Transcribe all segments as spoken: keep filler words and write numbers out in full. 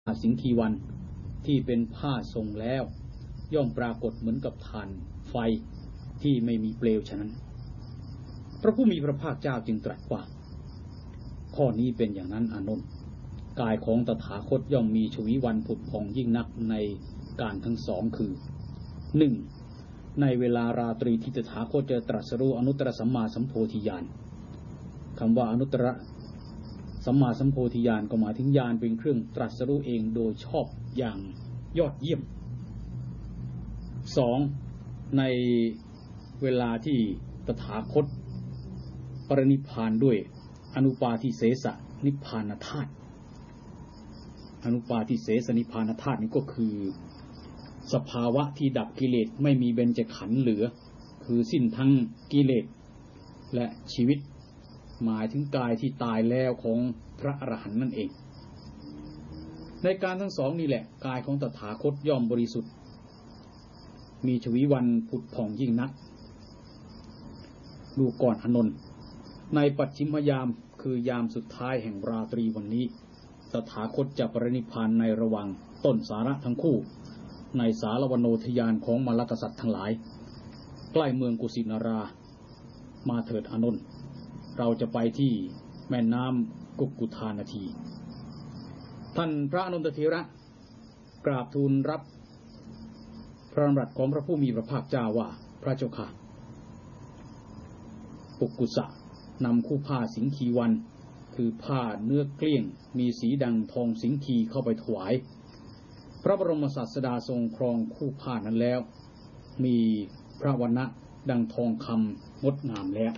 สิงคีวันที่เป็นผ้าทรงแล้วย่อมปรากฏเหมือนกับถ่านไฟที่ไม่มีเปลวฉะนั้นพระผู้มีพระภาคเจ้าจึงตรัสว่าข้อนี้เป็นอย่างนั้นอานนท์กายของตถาคตย่อมมีชวีวันผุดผ่องยิ่งนักในการทั้งสองคือหนึ่งในเวลาราตรีที่ตถาคตจะตรัสรู้อนุตตรสัมมาสัมโพธิญาณคำว่าอนุตตรสัมมาสัมโพธิญาณก็หมายถึงญาณเป็นเครื่องตรัสรู้เองโดยชอบอย่างยอดเยี่ยมสองในเวลาที่ตถาคตปรินิพพานด้วยอนุปาทิเสสนิพพานธาตุอนุปาทิเสสนิพพานธาตุนี้ก็คือสภาวะที่ดับกิเลสไม่มีเบญจขันธ์เหลือคือสิ้นทั้งกิเลสและชีวิตหมายถึงกายที่ตายแล้วของพระอรหันต์นั่นเองในการทั้งสองนี่แหละกายของตถาคตย่อมบริสุทธิ์มีชวีวันผุดผ่องยิ่งนักดูก่อนอานนท์ในปัจฉิมยามคือยามสุดท้ายแห่งราตรีวันนี้ตถาคตจะปรินิพพานในระหว่างต้นสาระทั้งคู่ในสารวโนทยานของมลกษัตริย์ทั้งหลายใกล้เมืองกุสินารามาเถิดอานนท์เราจะไปที่แม่น้ำกุกุธานาทีท่านพระอานนทเถระกราบทูลรับพระดำรัสของพระผู้มีพระภาคเจ้าว่าพระเจ้าค่ะปุกกุสะนำคู่ผ้าสิงคีวันคือผ้าเนื้อเกลี้ยงมีสีดังทองสิงคีเข้าไปถวายพระบรมศาสดาทรงครองคู่ผ้านั้นแล้วมีพระวรรณะดังทองคำงดงามแล้ว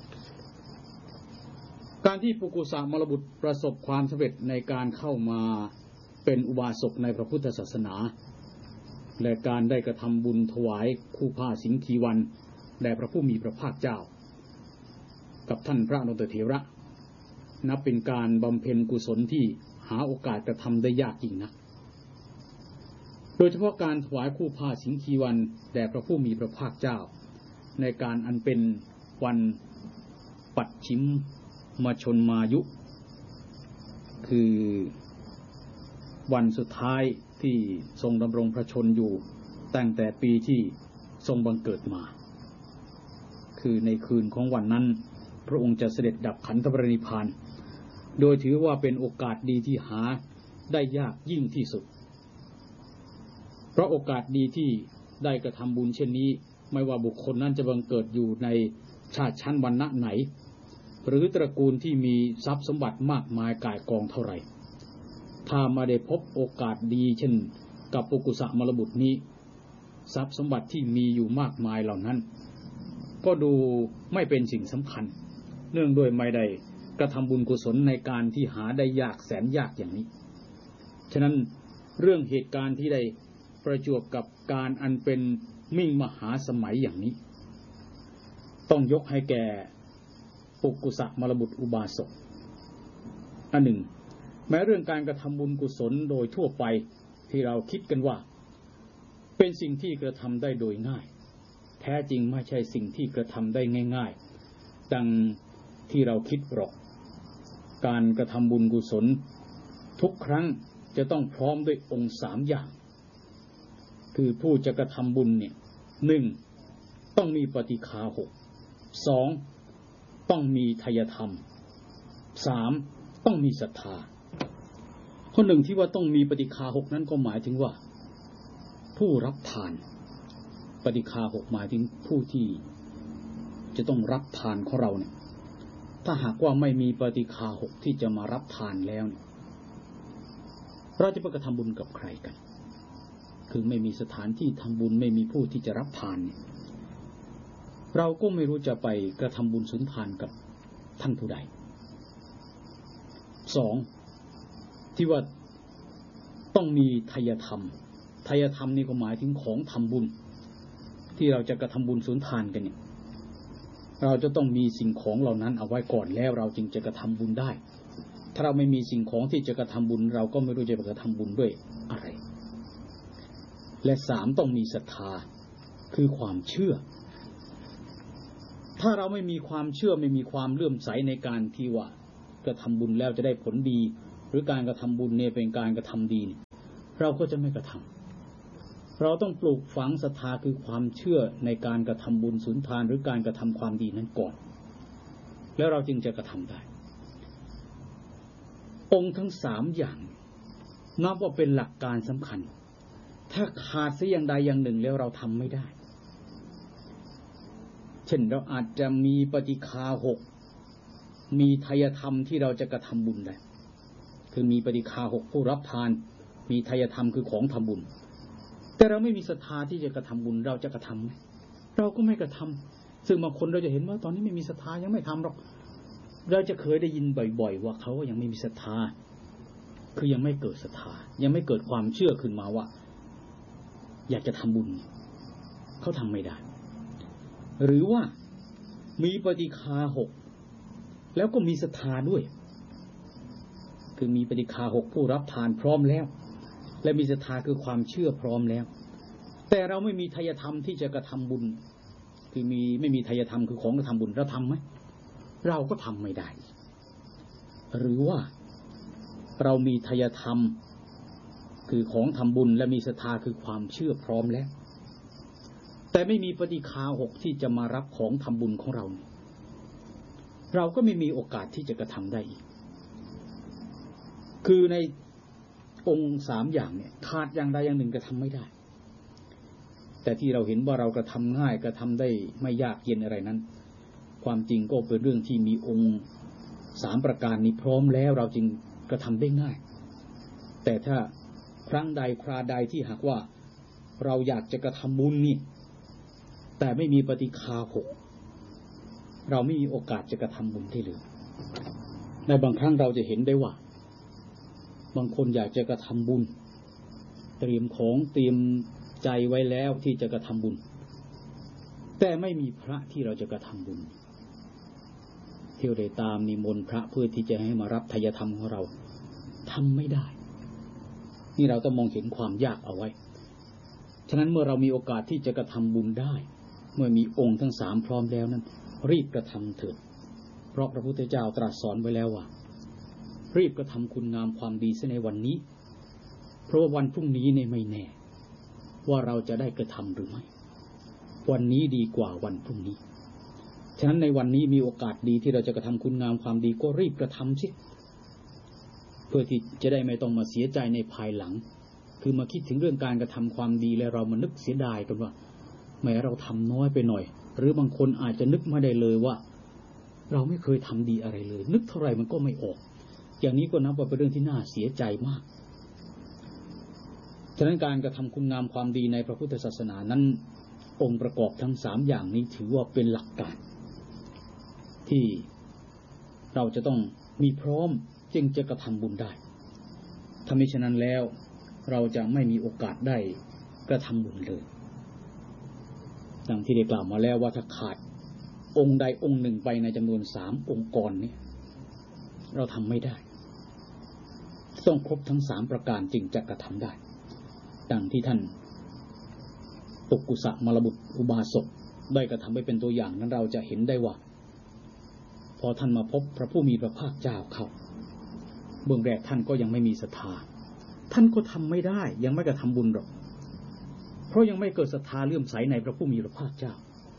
การที่ปุกุสะมรบุตรประสบความสำเร็จในการเข้ามาเป็นอุบาสกในพระพุทธศาสนาและการได้กระทำบุญถวายคู่ผ้าสิงคีวันแด่พระผู้มีพระภาคเจ้ากับท่านพระอานนทเถระนับเป็นการบำเพ็ญกุศลที่หาโอกาสกระทำได้ยากจริงนะโดยเฉพาะการถวายคู่ผ้าสิงคีวันแด่พระผู้มีพระภาคเจ้าในการอันเป็นวันปัจฉิมมาชนมายุคือวันสุดท้ายที่ทรงดำรงพระชนอยู่ตั้งแต่ปีที่ทรงบังเกิดมาคือในคืนของวันนั้นพระองค์จะเสด็จดับขันธปรินิพพานโดยถือว่าเป็นโอกาสดีที่หาได้ยากยิ่งที่สุดเพราะโอกาสดีที่ได้กระทำบุญเช่นนี้ไม่ว่าบุคคลนั้นจะบังเกิดอยู่ในชาติชั้นวรรณะไหนหรือตระกูลที่มีทรัพย์สมบัติมากมายก่ายกองเท่าไหร่ถ้ามาได้พบโอกาสดีเช่นกับปุกุสะมรบุตรนี้ทรัพย์สมบัติที่มีอยู่มากมายเหล่านั้นก็ดูไม่เป็นสิ่งสำคัญเนื่องด้วยไม่ได้กระทำบุญกุศลในการที่หาได้ยากแสนยากอย่างนี้ฉะนั้นเรื่องเหตุการณ์ที่ได้ประจวบกับการอันเป็นมิ่งมหาสมัยอย่างนี้ต้องยกให้แก่ปุกุสะมรบุตรอุบาสกอันหนึ่งแม้เรื่องการกระทำบุญกุศลโดยทั่วไปที่เราคิดกันว่าเป็นสิ่งที่กระทำได้โดยง่ายแท้จริงไม่ใช่สิ่งที่กระทำได้ง่ายๆดังที่เราคิดหรอกการกระทำบุญกุศลทุกครั้งจะต้องพร้อมด้วยองค์สามอย่างคือผู้จะกระทำบุญเนี่ยหนึ่งต้องมีปฏิฆาหกสองต้องมีไทยธรรมสามต้องมีศรัทธาข้อหนึ่งที่ว่าต้องมีปฏิฆาหกนั้นก็หมายถึงว่าผู้รับทานปฏิฆาหกหมายถึงผู้ที่จะต้องรับทานของเราเนี่ยถ้าหากว่าไม่มีปฏิฆาหกที่จะมารับทานแล้วเนี่ยเราจะไปกระทำบุญกับใครกันคือไม่มีสถานที่ทำบุญไม่มีผู้ที่จะรับทานเนี่ยเราก็ไม่รู้จะไปกระทำบุญสุนทานกับท่านผู้ใดสองที่ว่าต้องมีไทยธรรมไทยธรรมนี่ก็หมายถึงของทำบุญที่เราจะกระทำบุญสุนทานกันเนี่ยเราจะต้องมีสิ่งของเหล่านั้นเอาไว้ก่อนแล้วเราจึงจะกระทำบุญได้ถ้าเราไม่มีสิ่งของที่จะกระทำบุญเราก็ไม่รู้จะกระทำบุญด้วยอะไรและสามต้องมีศรัทธาคือความเชื่อถ้าเราไม่มีความเชื่อไม่มีความเลื่อมใสในการที่ว่ากระทำบุญแล้วจะได้ผลดีรือการกระทำบุญเนี่ยเป็นการกระทำดีเราก็จะไม่กระทำเราต้องปลูกฝังศรัทธาคือความเชื่อในการกระทำบุญสุนทานหรือการกระทำความดีนั้นก่อนแล้วเราจึงจะกระทำได้องค์ทั้งสามอย่างนับว่าเป็นหลักการสำคัญถ้าขาดสักอย่างใดอย่างหนึ่งแล้วเราทำไม่ได้เช่นเราอาจจะมีปฏิฆาหกมีไทยธรรมที่เราจะกระทำบุญได้คือมีปฏิฆาหกผู้รับทานมีไทยธรรมคือของทำบุญแต่เราไม่มีศรัทธาที่จะกระทำบุญเราจะกระทำไหมเราก็ไม่กระทำซึ่งบางคนเราจะเห็นว่าตอนนี้ไม่มีศรัทธายังไม่ทำหรอกเราจะเคยได้ยินบ่อยๆว่าเขายังไม่มีศรัทธาคือยังไม่เกิดศรัทธายังไม่เกิดความเชื่อขึ้นมาว่าอยากจะทำบุญเขาทำไม่ได้หรือว่ามีปฏิฆาหกแล้วก็มีศรัทธาด้วยคือมีปฏิฆาหกผู้รับทานพร้อมแล้วและมีศรัทธาคือความเชื่อพร้อมแล้วแต่เราไม่มีไทยธรรมที่จะกระทำบุญคือมีไม่มีไทยธรรมคือของกระทำบุญเราทำไหมเราก็ทำไม่ได้หรือว่าเรามีไทยธรรมคือของทำบุญและมีศรัทธาคือความเชื่อพร้อมแล้วแต่ไม่มีปฏิฆาหกที่จะมารับของทำบุญของเราเราก็ไม่มีโอกาสที่จะกระทำได้อีกคือในองค์สามอย่างเนี่ยขาดอย่างใดอย่างหนึ่งกระทำไม่ได้แต่ที่เราเห็นว่าเรากระทำง่ายกระทำได้ไม่ยากเย็นอะไรนั้นความจริงก็เป็นเรื่องที่มีองค์สามประการนี้พร้อมแล้วเราจึงกระทำได้ง่ายแต่ถ้าครั้งใดคราใดที่หากว่าเราอยากจะกระทำบุญนี่แต่ไม่มีปฏิฆาหกเราไม่มีโอกาสจะกระทำบุญได้เลยในบางครั้งเราจะเห็นได้ว่าบางคนอยากจะกระทำบุญเตรียมของเตรียมใจไว้แล้วที่จะกระทำบุญแต่ไม่มีพระที่เราจะกระทำบุญเที่ยวได้ตามนิมนต์พระเพื่อที่จะให้มารับไทยธรรมของเราทำไม่ได้นี่เราต้องมองเห็นความยากเอาไว้ฉะนั้นเมื่อเรามีโอกาสที่จะกระทำบุญได้เมื่อมีองค์ทั้งสามพร้อมแล้วนั้นรีบกระทำเถิดเพราะพระพุทธเจ้าตรัสสอนไว้แล้วว่ารีบกระทำคุณงามความดีเสียในวันนี้เพราะว่าวันพรุ่งนี้เนี่ยไม่แน่ว่าเราจะได้กระทำหรือไม่วันนี้ดีกว่าวันพรุ่งนี้ฉะนั้นในวันนี้มีโอกาสดีที่เราจะกระทำคุณงามความดีก็รีบกระทำสิเพื่อที่จะได้ไม่ต้องมาเสียใจในภายหลังคือมาคิดถึงเรื่องการกระทำความดีแล้วเรามานึกเสียดายกันว่าแม้เราทำน้อยไปหน่อยหรือบางคนอาจจะนึกไม่ได้เลยว่าเราไม่เคยทำดีอะไรเลยนึกเท่าไหร่มันก็ไม่ออกอย่างนี้ก็นับว่าเป็นเรื่องที่น่าเสียใจมากฉะนั้นการกระทำคุณงามความดีในพระพุทธศาสนานั้นองค์ประกอบทั้งสามอย่างนี้ถือว่าเป็นหลักการที่เราจะต้องมีพร้อมจึงจะกระทำบุญได้ถ้าไม่ฉะนั้นแล้วเราจะไม่มีโอกาสได้กระทำบุญเลยดังที่ได้กล่าวมาแล้วว่าถ้าขาดองค์ใดองค์หนึ่งไปในจำนวนสามองค์กรนี้เราทำไม่ได้ต้องครบทั้งสามประการจึงจะกระทำได้ดังที่ท่านปุกกุสะมลบุตรอุบาสกได้กระทำไว้เป็นตัวอย่างนั้นเราจะเห็นได้ว่าพอท่านมาพบพระผู้มีพระภาคเจ้าเข้าเบื้องแรกท่านก็ยังไม่มีศรัทธาท่านก็ทำไม่ได้ยังไม่กระทำบุญหรอกเพราะยังไม่เกิดศรัทธาเลื่อมใสในพระผู้มีพระภาคเจ้า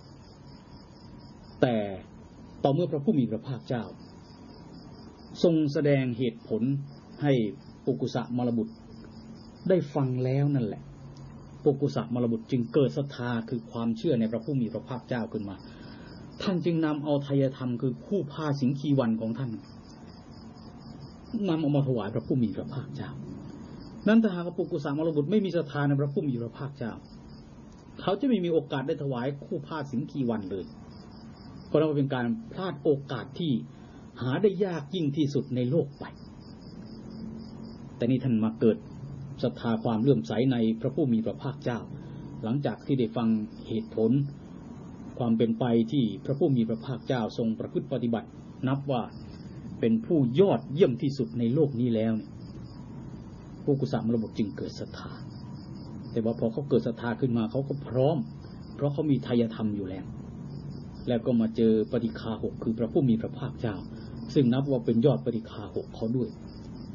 แต่ต่อเมื่อพระผู้มีพระภาคเจ้าทรงแสดงเหตุผลให้ปุกกุสะมลบุตรได้ฟังแล้วนั่นแหละปุกกุสะมลบุตรจึงเกิดศรัทธาคือความเชื่อในพระผู้มีพระภาคเจ้าขึ้นมาท่านจึงนำเอาไทยธรรมคือคู่ผ้าสิงคีวันของท่านนำเอามาถวายพระผู้มีพระภาคเจ้านั้นถ้าหากปุกกุสะมลบุตรไม่มีศรัทธาในพระผู้มีพระภาคเจ้าเขาจะไม่มีโอกาสได้ถวายคู่ผ้าสิงคีวันเลยเพราะเราเป็นการพลาดโอกาสที่หาได้ยากยิ่งที่สุดในโลกไปแต่นี่ท่านมาเกิดศรัทธาความเลื่อมใสในพระผู้มีพระภาคเจ้าหลังจากที่ได้ฟังเหตุผลความเป็นไปที่พระผู้มีพระภาคเจ้าทรงประพฤติปฏิบัตินับว่าเป็นผู้ยอดเยี่ยมที่สุดในโลกนี้แล้วเนี่ยปุกกุสะมลบุตรจึงเกิดศรัทธาแต่ว่าพอเขาเกิดศรัทธาขึ้นมาเขาก็พร้อมเพราะเขามีไทยธรรมอยู่แล้วแล้วก็มาเจอปฏิฆาหกคือพระผู้มีพระภาคเจ้าซึ่งนับว่าเป็นยอดปฏิฆาหกเขาด้วย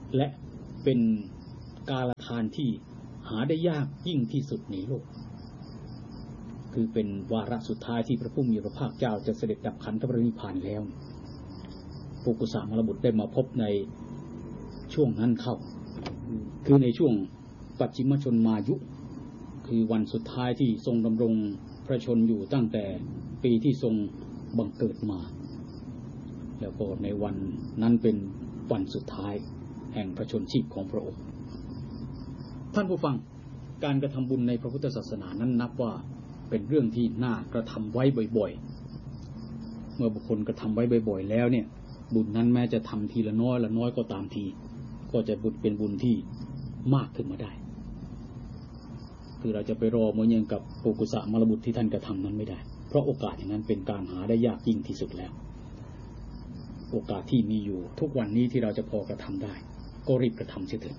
และเป็นกาลทานที่หาได้ยากยิ่งที่สุดในโลกคือเป็นวาระสุดท้ายที่พระผู้มีพระภาคเจ้าจะเสด็จดับขันธปรินิพพานแล้วปุกุสะมรบุตรได้มาพบในช่วงนั้นเข้าคือในช่วงปัจฉิมชนมายุคือวันสุดท้ายที่ทรงดำรงพระชนอยู่ตั้งแต่ปีที่ทรงบังเกิดมาแล้วก็ในวันนั้นเป็นวันสุดท้ายแห่งพระชนชีพของพระองค์ท่านผู้ฟังการกระทำบุญในพระพุทธศาสนานั้นนับว่าเป็นเรื่องที่น่ากระทำไว้บ่อยๆเมื่อบุคคลกระทำไว้บ่อยๆแล้วเนี่ยบุญนั้นแม้จะทำทีละน้อยละน้อยก็ตามทีก็จะบุญเป็นบุญที่มากขึ้นมาได้คือเราจะไปรอเหมือนอย่างกับปุกุสะมรบุตรที่ท่านกระทำนั้นไม่ได้เพราะโอกาสอย่างนั้นเป็นการหาได้ยากยิ่งที่สุดแล้วโอกาสที่มีอยู่ทุกวันนี้ที่เราจะพอกระทำได้ก็รีบกระทำเสียเถิด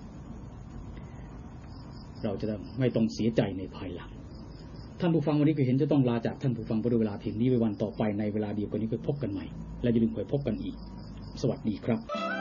เราจะไม่ต้องเสียใจในภายหลังท่านผู้ฟังวันนี้ก็เห็นจะต้องลาจากท่านผู้ฟังไปด้วยเวลาเพียงนี้ไว้วันต่อไปในเวลาเดียวกันนี้ไปพบกันใหม่และอย่าลืมไปพบกันอีกสวัสดีครับ